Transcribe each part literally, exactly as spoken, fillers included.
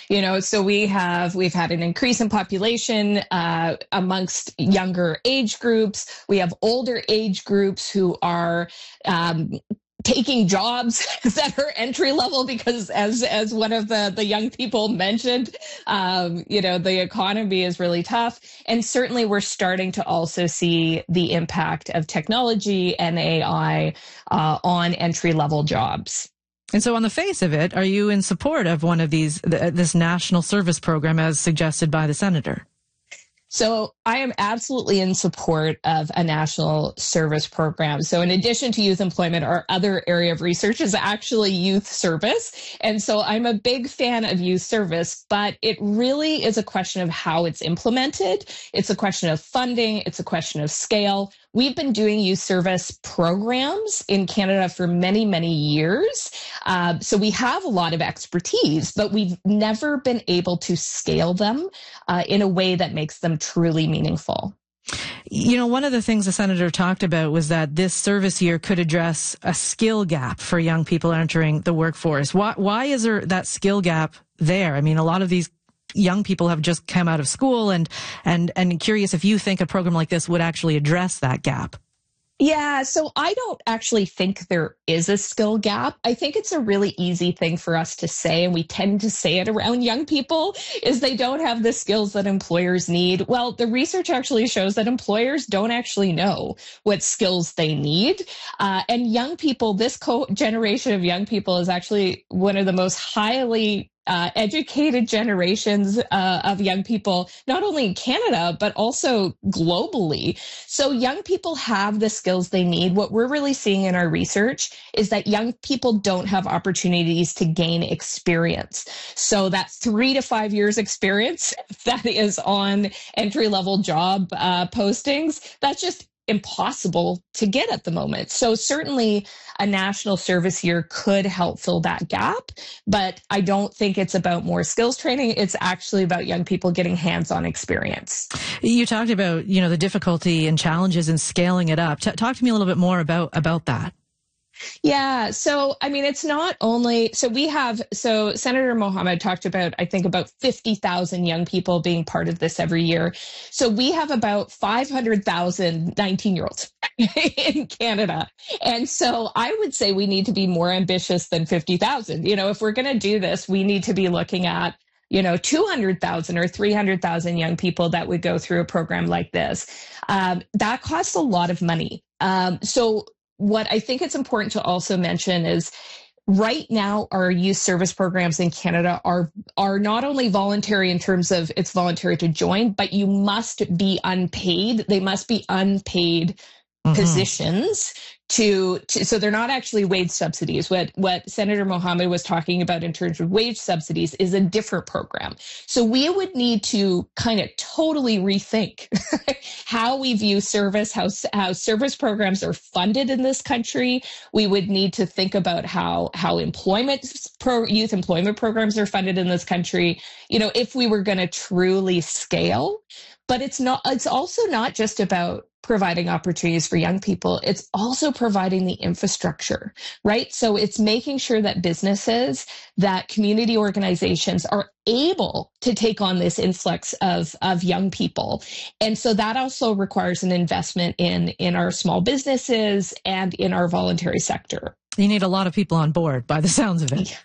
You know, so we have, we've had an increase in population uh, amongst younger age groups. We have older age groups who are um, taking jobs that are entry level because as as one of the the young people mentioned, um, you know, the economy is really tough. And certainly we're starting to also see the impact of technology and A I uh, on entry level jobs. And so on the face of it, are you in support of one of these, th- this national service program as suggested by the senator? So I am absolutely in support of a national service program. So in addition to youth employment, our other area of research is actually youth service. And so I'm a big fan of youth service, but it really is a question of how it's implemented. It's a question of funding. It's a question of scale. We've been doing youth service programs in Canada for many, many years. Uh, so we have a lot of expertise, but we've never been able to scale them uh, in a way that makes them truly meaningful. You know, one of the things the senator talked about was that this service year could address a skill gap for young people entering the workforce. Why, why is there that skill gap there? I mean, a lot of these young people have just come out of school, and and and curious if you think a program like this would actually address that gap. Yeah, so I don't actually think there is a skill gap. I think it's a really easy thing for us to say, and we tend to say it around young people, is they don't have the skills that employers need. Well, the research actually shows that employers don't actually know what skills they need. Uh, and young people, this co- generation of young people is actually one of the most highly Uh, educated generations uh, of young people, not only in Canada, but also globally. So young people have the skills they need. What we're really seeing in our research is that young people don't have opportunities to gain experience. So that three to five years experience that is on entry-level job uh, postings, that's just impossible to get at the moment. So certainly a national service year could help fill that gap, but I don't think it's about more skills training. It's actually about young people getting hands-on experience. You talked about, you know, the difficulty and challenges in scaling it up. T- talk to me a little bit more about, about that. Yeah. So, I mean, it's not only, so we have, so Senator Mohammed talked about, I think about fifty thousand young people being part of this every year. So we have about five hundred thousand nineteen year olds in Canada. And so I would say we need to be more ambitious than fifty thousand. You know, if we're going to do this, we need to be looking at, you know, two hundred thousand or three hundred thousand young people that would go through a program like this. Um, that costs a lot of money. Um, so what I think it's important to also mention is right now our youth service programs in Canada are are not only voluntary in terms of it's voluntary to join, but you must be unpaid. They must be unpaid mm-hmm. positions to, to so they're not actually wage subsidies. What what Senator Mohammed was talking about in terms of wage subsidies is a different program. So we would need to kind of totally rethink how we view service, how how service programs are funded in this country. We would need to think about how how employment pro, youth employment programs are funded in this country. You know, if we were going to truly scale. But it's not, it's also not just about providing opportunities for young people. It's also providing the infrastructure, right? So it's making sure that businesses, that community organizations are able to take on this influx of, of young people. And so that also requires an investment in, in our small businesses and in our voluntary sector. You need a lot of people on board by the sounds of it.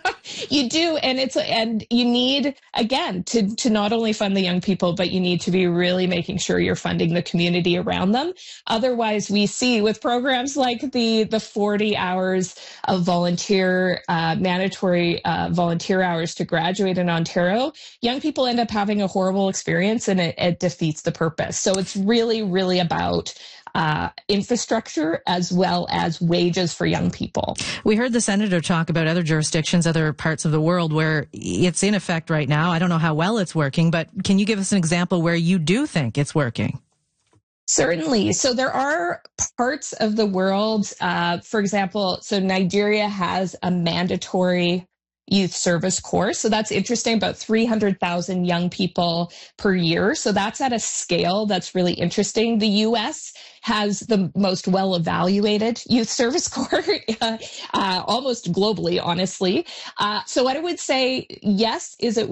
You do, and it's and you need again to to not only fund the young people, but you need to be really making sure you're funding the community around them. Otherwise, we see with programs like the the forty hours of volunteer uh, mandatory uh, volunteer hours to graduate in Ontario, young people end up having a horrible experience, and it, it defeats the purpose. So it's really, really about Uh, infrastructure as well as wages for young people. We heard the senator talk about other jurisdictions, other parts of the world where it's in effect right now. I don't know how well it's working, but can you give us an example where you do think it's working? Certainly. So there are parts of the world, uh, for example, so Nigeria has a mandatory youth service course. So that's interesting, about three hundred thousand young people per year. So that's at a scale that's really interesting. The U S has the most well-evaluated youth service corps, uh, uh, almost globally, honestly. Uh, so what I would say, yes, is it